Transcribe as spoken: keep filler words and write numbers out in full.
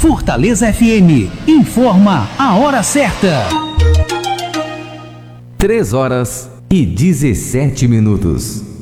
Fortaleza F M informa a hora certa. três horas e dezessete minutos.